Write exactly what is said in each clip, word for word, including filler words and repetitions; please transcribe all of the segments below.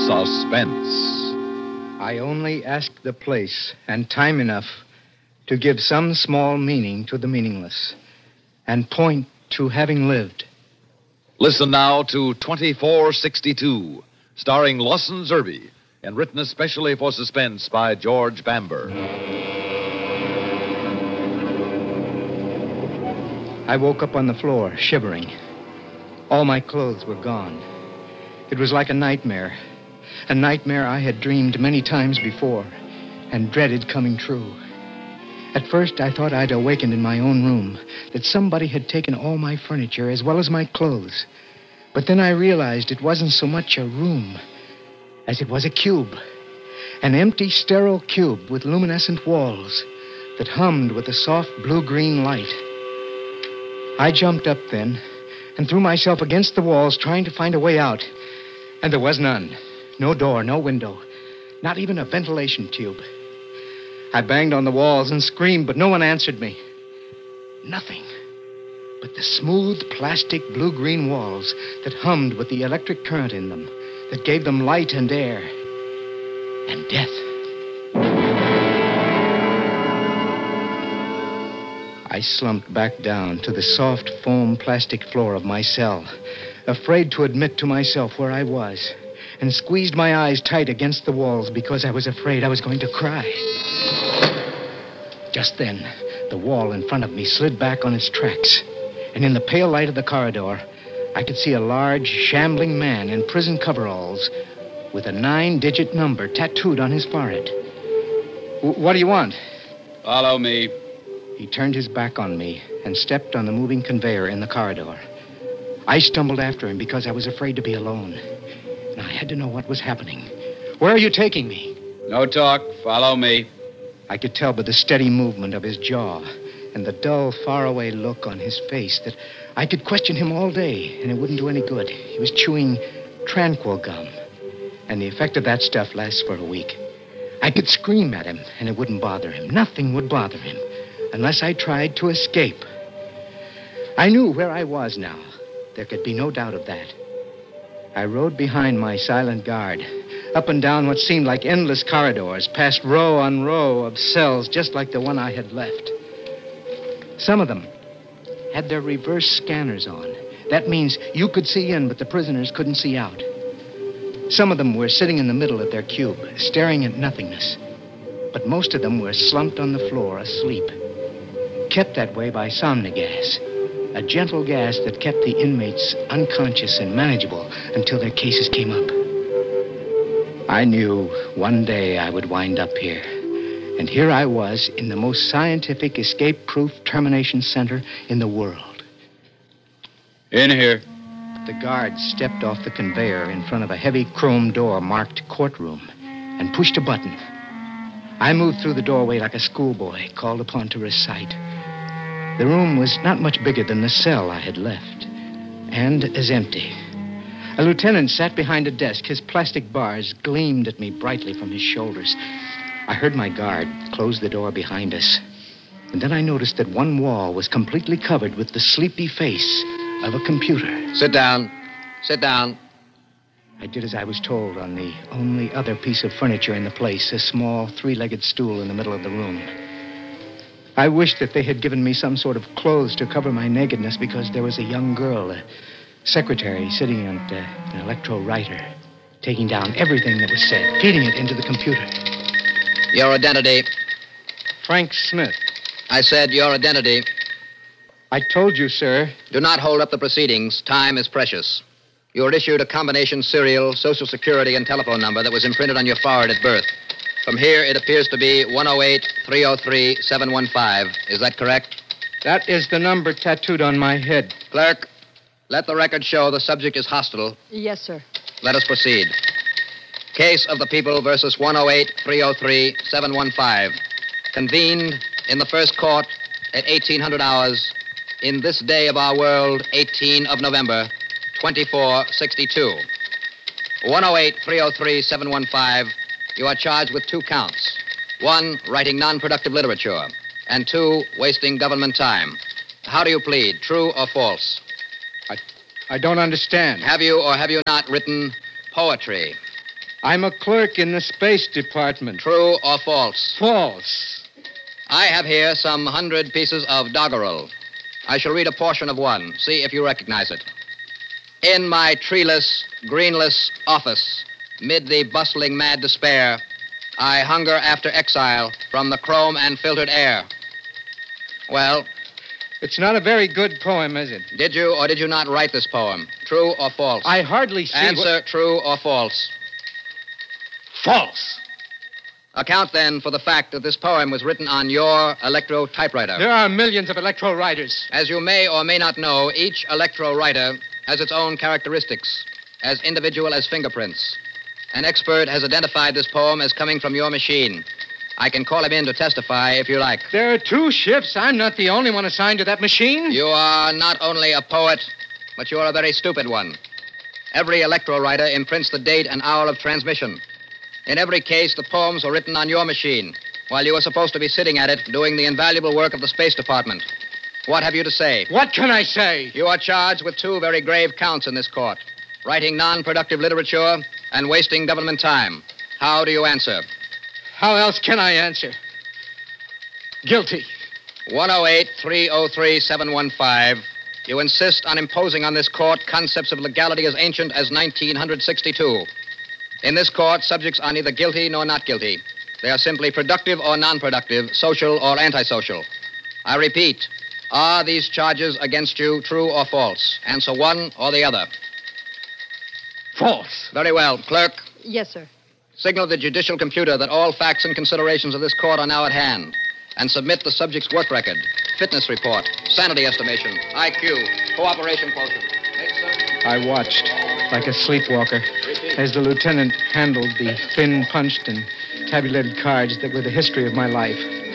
Suspense. I only ask the place and time enough to give some small meaning to the meaningless and point to having lived. Listen now to twenty-four sixty-two, starring Lawson Zerbe, and written especially for Suspense by George Bamber. I woke up on the floor, shivering. All my clothes were gone. It was like a nightmare. A nightmare I had dreamed many times before and dreaded coming true. At first, I thought I'd awakened in my own room, that somebody had taken all my furniture as well as my clothes. But then I realized it wasn't so much a room as it was a cube. An empty, sterile cube with luminescent walls that hummed with a soft blue-green light. I jumped up then and threw myself against the walls trying to find a way out. And there was none. No door, no window, not even a ventilation tube. I banged on the walls and screamed, but no one answered me. Nothing but the smooth plastic blue-green walls that hummed with the electric current in them, that gave them light and air and death. I slumped back down to the soft foam plastic floor of my cell, afraid to admit to myself where I was, and squeezed my eyes tight against the walls because I was afraid I was going to cry. Just then, the wall in front of me slid back on its tracks, and in the pale light of the corridor, I could see a large, shambling man in prison coveralls with a nine-digit number tattooed on his forehead. W- what do you want? Follow me. He turned his back on me and stepped on the moving conveyor in the corridor. I stumbled after him because I was afraid to be alone. And I had to know what was happening. Where are you taking me? No talk. Follow me. I could tell by the steady movement of his jaw and the dull, faraway look on his face that I could question him all day, and it wouldn't do any good. He was chewing Tranquil gum, and the effect of that stuff lasts for a week. I could scream at him, and it wouldn't bother him. Nothing would bother him unless I tried to escape. I knew where I was now. There could be no doubt of that. I rode behind my silent guard, up and down what seemed like endless corridors, past row on row of cells just like the one I had left. Some of them had their reverse scanners on. That means you could see in, but the prisoners couldn't see out. Some of them were sitting in the middle of their cube, staring at nothingness. But most of them were slumped on the floor, asleep, kept that way by somnogas, a gentle gas that kept the inmates unconscious and manageable until their cases came up. I knew one day I would wind up here. And here I was in the most scientific escape-proof termination center in the world. In here. The guard stepped off the conveyor in front of a heavy chrome door marked courtroom and pushed a button. I moved through the doorway like a schoolboy called upon to recite. The room was not much bigger than the cell I had left, and as empty. A lieutenant sat behind a desk. His plastic bars gleamed at me brightly from his shoulders. I heard my guard close the door behind us, and then I noticed that one wall was completely covered with the sleepy face of a computer. Sit down. Sit down. I did as I was told on the only other piece of furniture in the place, a small three-legged stool in the middle of the room. I wished that they had given me some sort of clothes to cover my nakedness because there was a young girl, a secretary, sitting at uh, an electro-writer, taking down everything that was said, feeding it into the computer. Your identity. Frank Smith. I said your identity. I told you, sir. Do not hold up the proceedings. Time is precious. You were issued a combination serial, social security, and telephone number that was imprinted on your forehead at birth. From here, it appears to be one oh eight, three oh three, seven one five. Is that correct? That is the number tattooed on my head. Clerk, let the record show the subject is hostile. Yes, sir. Let us proceed. Case of the People versus one oh eight, three oh three, seven one five. Convened in the first court at eighteen hundred hours in this day of our world, eighteenth of November, twenty-four sixty-two. one oh eight, three oh three, seven one five, you are charged with two counts. One, writing non-productive literature, and two, wasting government time. How do you plead, true or false? I, I don't understand. Have you or have you not written poetry? I'm a clerk in the Space Department. True or false? False. I have here some hundred pieces of doggerel. I shall read a portion of one. See if you recognize it. In my treeless, greenless office, mid the bustling mad despair, I hunger after exile from the chrome and filtered air. Well, It's not a very good poem, is it? did you or did you not write this poem? True or false? I hardly see Answer, what... true or false? False. Account, then, for the fact that this poem was written on your electro typewriter. There are millions of electro writers. As you may or may not know, each electro writer has its own characteristics, as individual as fingerprints. An expert has identified this poem as coming from your machine. I can call him in to testify if you like. There are two ships. I'm not the only one assigned to that machine. You are not only a poet, but you are a very stupid one. Every electro writer imprints the date and hour of transmission. In every case, the poems were written on your machine, while you were supposed to be sitting at it doing the invaluable work of the Space Department. What have you to say? What can I say? You are charged with two very grave counts in this court. Writing non-productive literature and wasting government time. How do you answer? How else can I answer? Guilty. one oh eight, three oh three, seven one five. You insist on imposing on this court concepts of legality as ancient as nineteen sixty-two. In this court, subjects are neither guilty nor not guilty. They are simply productive or non-productive, social or antisocial. I repeat, are these charges against you true or false? Answer one or the other. False. Very well. Clerk, Yes, sir. signal the judicial computer that all facts and considerations of this court are now at hand, and submit the subject's work record, fitness report, sanity estimation, I Q, cooperation quotient. Make certain- I watched, like a sleepwalker, as the lieutenant handled the thin, punched, and tabulated cards that were the history of my life.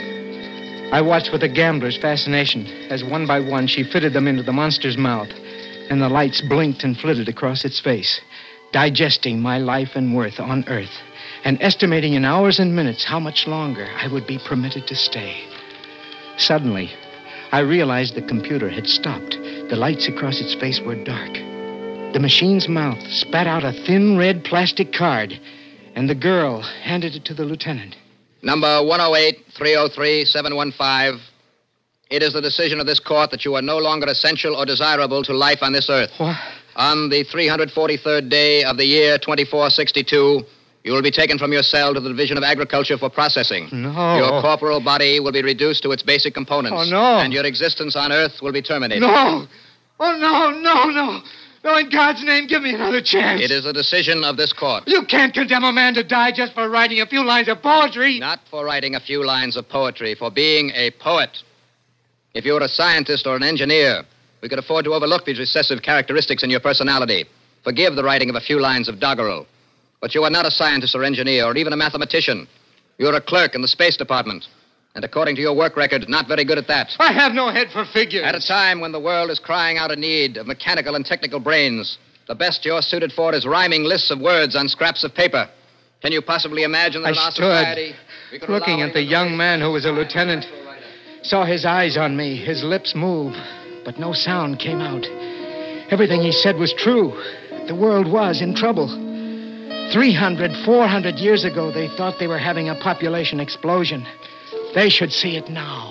I watched with a gambler's fascination as one by one she fitted them into the monster's mouth, and the lights blinked and flitted across its face, digesting my life and worth on Earth, and estimating in hours and minutes how much longer I would be permitted to stay. Suddenly, I realized the computer had stopped. The lights across its face were dark. The machine's mouth spat out a thin red plastic card, and the girl handed it to the lieutenant. Number one oh eight, three oh three, seven one five. It is the decision of this court that you are no longer essential or desirable to life on this earth. What? On the three hundred forty-third day of the year twenty-four sixty-two, you will be taken from your cell to the Division of Agriculture for processing. No. Your corporal body will be reduced to its basic components. Oh, no. And your existence on Earth will be terminated. No! Oh, no, no, no. No, in God's name, give me another chance. It is the decision of this court. You can't condemn a man to die just for writing a few lines of poetry. Not for writing a few lines of poetry, for being a poet. If you were a scientist or an engineer, we could afford to overlook these recessive characteristics in your personality. Forgive the writing of a few lines of doggerel. But you are not a scientist or engineer or even a mathematician. You're a clerk in the Space Department. And according to your work record, not very good at that. I have no head for figures. At a time when the world is crying out a need of mechanical and technical brains, the best you're suited for is rhyming lists of words on scraps of paper. Can you possibly imagine that I in our stood, society... we could looking allow at the even young man who was a lieutenant, saw his eyes on me, his lips move, but no sound came out. Everything he said was true. The world was in trouble. Three hundred, four hundred years ago, they thought they were having a population explosion. They should see it now.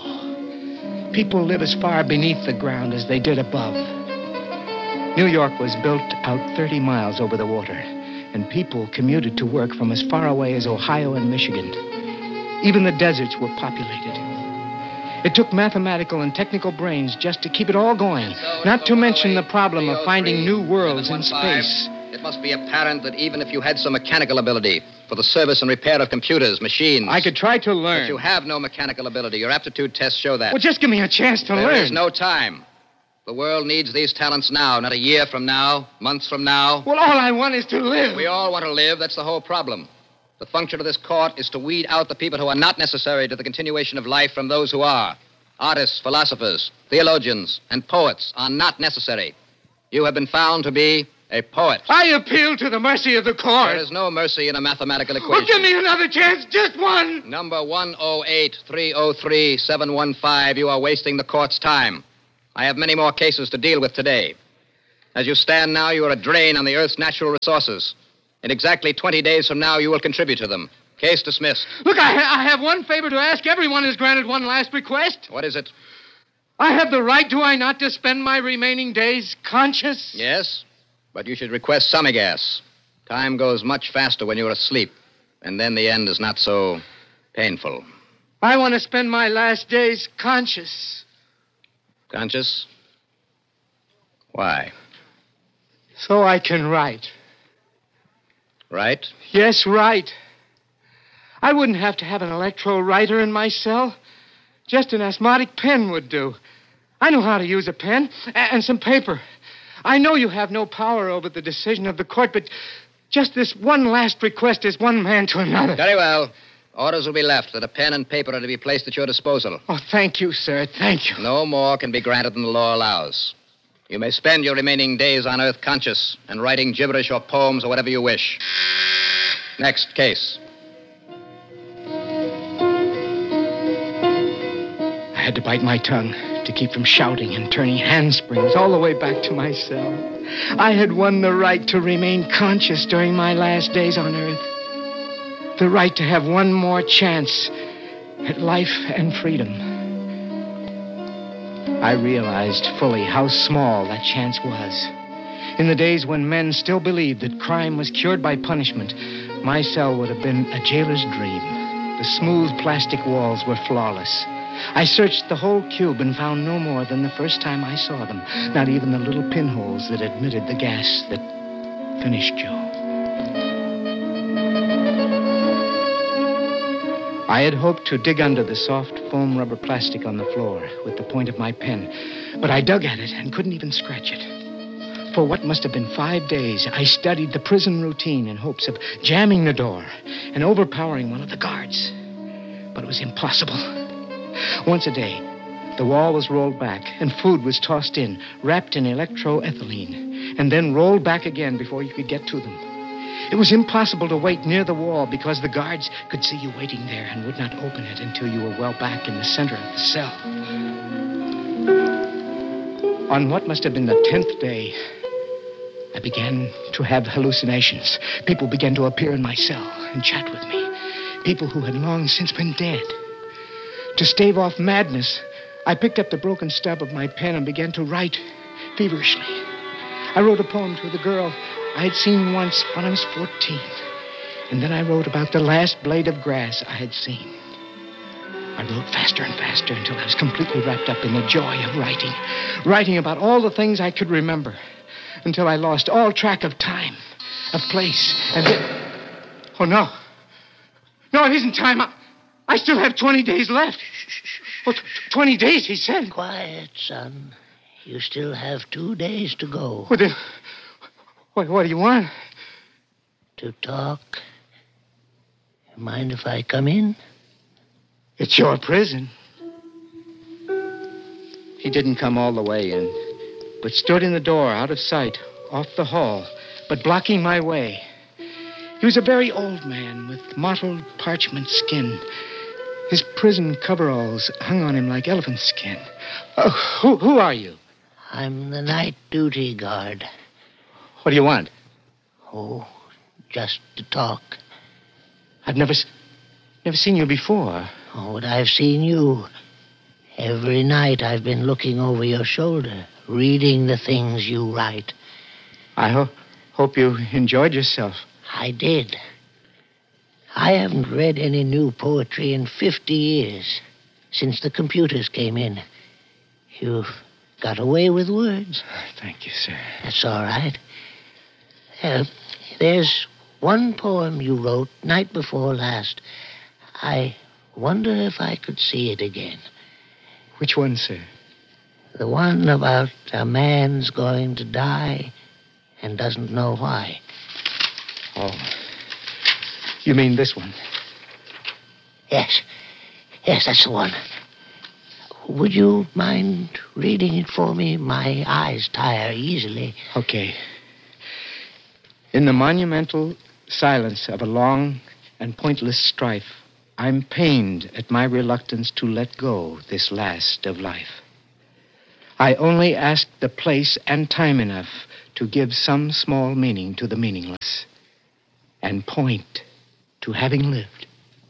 People live as far beneath the ground as they did above. New York was built out thirty miles over the water, and people commuted to work from as far away as Ohio and Michigan. Even the deserts were populated. It took mathematical and technical brains just to keep it all going, not to mention the problem of finding new worlds in space. It must be apparent that even if you had some mechanical ability for the service and repair of computers, machines... I could try to learn. But you have no mechanical ability. Your aptitude tests show that. Well, just give me a chance to There learn. is no time. The world needs these talents now, not a year from now, months from now. Well, all I want is to live. We all want to live. That's the whole problem. The function of this court is to weed out the people who are not necessary to the continuation of life from those who are. Artists, philosophers, theologians, and poets are not necessary. You have been found to be a poet. I appeal to the mercy of the court. There is no mercy in a mathematical Well, equation. give me another chance, just one. Number one oh eight, three oh three, seven one five, you are wasting the court's time. I have many more cases to deal with today. As you stand now, you are a drain on the Earth's natural resources. In exactly twenty days from now, you will contribute to them. Case dismissed. Look, I, ha- I have one favor to ask. Everyone is granted one last request. What is it? I have the right, do I not, to spend my remaining days conscious? Yes, but you should request semi-gas. Time goes much faster when you're asleep, and then the end is not so painful. I want to spend my last days conscious. Conscious? Why? So I can write. Right? Yes, write. I wouldn't have to have an electro-writer in my cell. Just an asthmatic pen would do. I know how to use a pen a- and some paper. I know you have no power over the decision of the court, but just this one last request is one man to another. Very well. Orders will be left that a pen and paper are to be placed at your disposal. Oh, thank you, sir. Thank you. No more can be granted than the law allows. You may spend your remaining days on Earth conscious and writing gibberish or poems or whatever you wish. Next case. I had to bite my tongue to keep from shouting and turning handsprings all the way back to my cell. I had won the right to remain conscious during my last days on Earth. The right to have one more chance at life and freedom. I realized fully how small that chance was. In the days when men still believed that crime was cured by punishment, my cell would have been a jailer's dream. The smooth plastic walls were flawless. I searched the whole cube and found no more than the first time I saw them, not even the little pinholes that admitted the gas that finished you. I had hoped to dig under the soft foam rubber plastic on the floor with the point of my pen, but I dug at it and couldn't even scratch it. For what must have been five days, I studied the prison routine in hopes of jamming the door and overpowering one of the guards. But it was impossible. Once a day, the wall was rolled back and food was tossed in, wrapped in electroethylene, and then rolled back again before you could get to them. It was impossible to wait near the wall because the guards could see you waiting there and would not open it until you were well back in the center of the cell. On what must have been the tenth day, I began to have hallucinations. People began to appear in my cell and chat with me. People who had long since been dead. To stave off madness, I picked up the broken stub of my pen and began to write feverishly. I wrote a poem to the girl I had seen once when I was fourteen. And then I wrote about the last blade of grass I had seen. I wrote faster and faster until I was completely wrapped up in the joy of writing. Writing about all the things I could remember. Until I lost all track of time, of place, and then... Oh, no. No, it isn't time. I, I still have twenty days left. Oh, t- twenty days, he said. Quiet, son. You still have two days to go. What, the, what, what do you want? To talk. Mind if I come in? It's your prison. He didn't come all the way in, but stood in the door, out of sight, off the hall, but blocking my way. He was a very old man with mottled parchment skin. His prison coveralls hung on him like elephant skin. Oh, who, who are you? I'm the night duty guard. What do you want? Oh, just to talk. I've never, s- never seen you before. Oh, but I've seen you. Every night I've been looking over your shoulder, reading the things you write. I ho- hope you enjoyed yourself. I did. I haven't read any new poetry in fifty years, since the computers came in. You've got away with words. Thank you, sir. That's all right. Uh, there's one poem you wrote night before last. I wonder if I could see it again. Which one, sir? The one about a man's going to die and doesn't know why. Oh. You mean this one? Yes. Yes, that's the one. Would you mind reading it for me? My eyes tire easily. Okay. In the monumental silence of a long and pointless strife, I'm pained at my reluctance to let go this last of life. I only asked the place and time enough to give some small meaning to the meaningless. and point to having lived.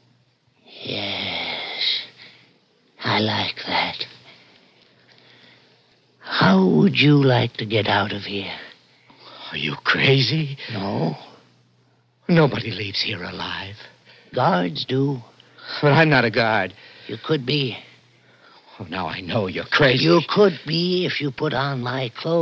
Yes, I like that. How would you like to get out of here? Are you crazy? No, Nobody leaves here alive. guards do. But I'm not a guard. You could be. Oh, now I know you're crazy. You could be if you put on my clothes.